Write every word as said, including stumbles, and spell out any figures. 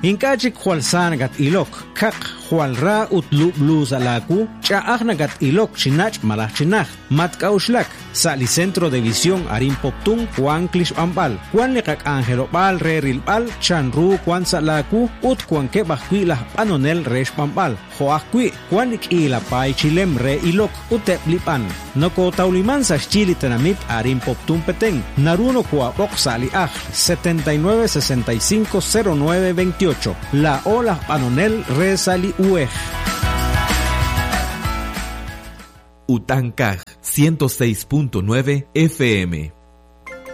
Inkachik hualsan gat ilok, kak hualra utlu blues alaku, chaagna gat ilok chinach malah chinach, matkauslak, sali centro de visión arin poptun, Juan Klish Ambal, Juan lekak Angelo Bal, Reril Bal, Chanru, Juan Salaku, ut Juan Kebakui lah Panonel Resh Pambal, Joakui, Juan Ikila Pai Chilem Re Ilok, Uteplipan, Noko Tauliman sa Chili Tenamit arin poptun peteng, Naruno Kuapok Sali Aj, setenta y nueve sesenta y cinco cero nueve veintiocho, La Ola Panonel Re Sali Uej. Utancaj ciento seis punto nueve F M.